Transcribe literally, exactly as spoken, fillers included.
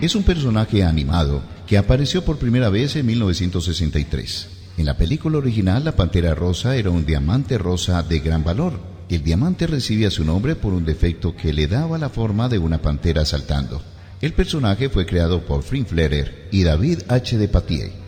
es un personaje animado que apareció por primera vez en mil novecientos sesenta y tres. En la película original, la Pantera Rosa era un diamante rosa de gran valor. El diamante recibía su nombre por un defecto que le daba la forma de una pantera saltando. El personaje fue creado por Fred Fletcher y David H. de Patier.